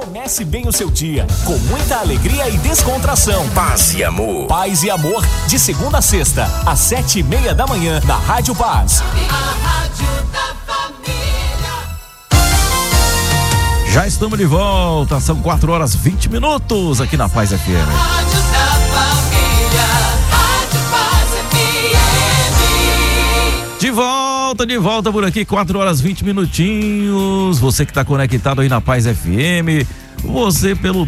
Comece bem o seu dia, com muita alegria e descontração. Paz e Amor. Paz e Amor, de segunda a sexta, às 7:30 da manhã, na Rádio Paz. A Rádio da Família. Já estamos de volta, são 4h20 aqui na Paz FM. Rádio da Família, Rádio Paz FM. De volta por aqui, 4h20. Você que está conectado aí na Paz FM, você pelo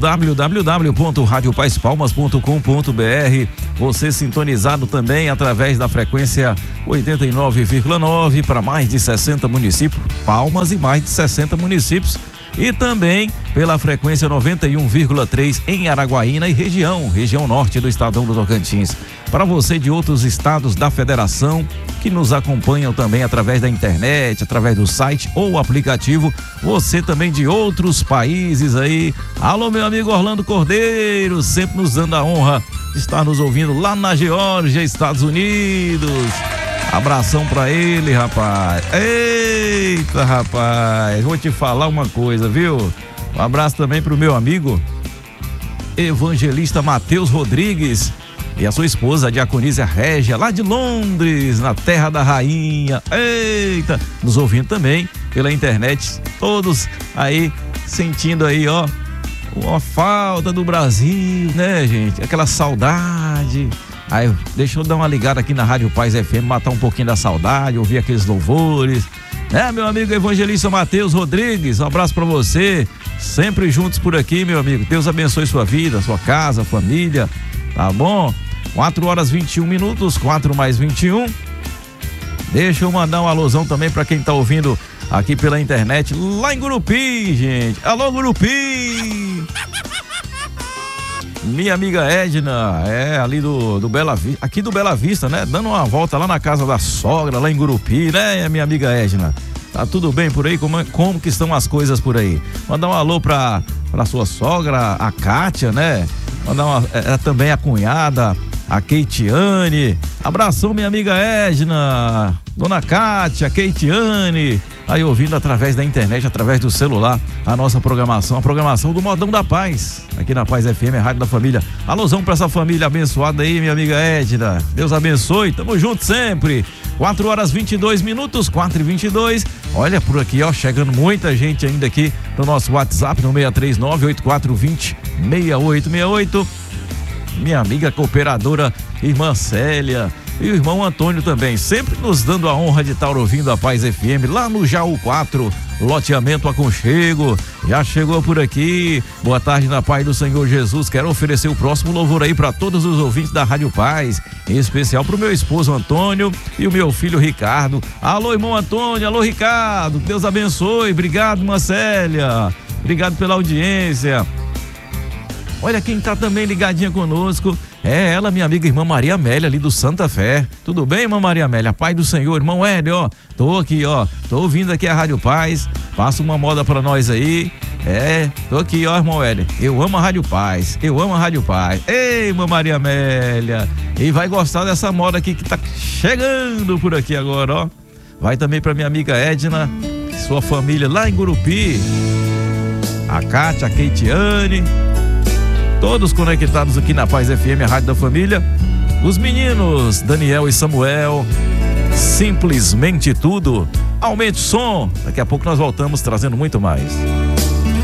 www.radiopaizpalmas.com.br, você sintonizado também através da frequência 89,9 para mais de 60 municípios, Palmas e mais de 60 municípios. E também pela frequência 91,3 em Araguaína e região norte do estadão do Tocantins. Para você de outros estados da federação que nos acompanham também através da internet, através do site ou aplicativo, você também de outros países aí. Alô, meu amigo Orlando Cordeiro, sempre nos dando a honra de estar nos ouvindo lá na Geórgia, Estados Unidos. Abração pra ele, rapaz. Eita, rapaz, vou te falar uma coisa, viu? Um abraço também pro meu amigo evangelista Matheus Rodrigues e a sua esposa, a diaconisa Régia, lá de Londres, na terra da rainha. Eita, nos ouvindo também pela internet, todos aí sentindo aí, ó, uma falta do Brasil, né, gente? Aquela saudade. Aí, deixa eu dar uma ligada aqui na Rádio Paz FM, matar um pouquinho da saudade, ouvir aqueles louvores. Meu amigo evangelista Matheus Rodrigues, um abraço pra você, sempre juntos por aqui, meu amigo. Deus abençoe sua vida, sua casa, família, tá bom? 4h21, 4 mais 21. Deixa eu mandar um alusão também pra quem tá ouvindo aqui pela internet, lá em Gurupi, gente. Alô, Gurupi! Minha amiga Edna, ali do Bela Vista, aqui do Bela Vista, né? Dando uma volta lá na casa da sogra, lá em Gurupi, né, minha amiga Edna? Tá tudo bem por aí? Como que estão as coisas por aí? Mandar um alô pra sua sogra, a Kátia, né? Mandar também a cunhada, a Keitiane. Abração, minha amiga Edna, dona Kátia, Keitiane, aí ouvindo através da internet, através do celular, a nossa programação, a programação do Modão da Paz, aqui na Paz FM, a Rádio da Família. Alôzão pra essa família abençoada aí, minha amiga Edna. Deus abençoe, tamo junto sempre. 4h22, 4h22. Olha por aqui, ó, chegando muita gente ainda aqui no nosso WhatsApp, no 639-8420-6868. Minha amiga cooperadora, irmã Célia, e o irmão Antônio também, sempre nos dando a honra de estar ouvindo a Paz FM, lá no Jaú 4, loteamento Aconchego. Já chegou por aqui. Boa tarde na paz do Senhor Jesus. Quero oferecer o próximo louvor aí para todos os ouvintes da Rádio Paz, em especial pro meu esposo Antônio e o meu filho Ricardo. Alô, irmão Antônio, alô, Ricardo, Deus abençoe. Obrigado, irmã Célia, obrigado pela audiência. Olha quem tá também ligadinha conosco, é ela, minha amiga irmã Maria Amélia, ali do Santa Fé. Tudo bem, irmã Maria Amélia? Pai do Senhor, irmão Hélio, ó, tô aqui, ó, tô ouvindo aqui a Rádio Paz, passa uma moda pra nós aí. Tô aqui, ó, irmão Hélio, eu amo a Rádio Paz, eu amo a Rádio Paz. Ei, irmã Maria Amélia, e vai gostar dessa moda aqui que tá chegando por aqui agora, ó. Vai também pra minha amiga Edna, sua família lá em Gurupi, a Kátia, a Keitiane, todos conectados aqui na Paz FM, a Rádio da Família. Os meninos, Daniel e Samuel, simplesmente tudo. Aumente o som, daqui a pouco nós voltamos trazendo muito mais.